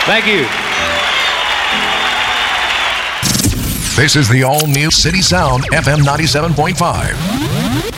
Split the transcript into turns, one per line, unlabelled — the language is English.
Thank you.
This is the all-new City Sound FM 97.5.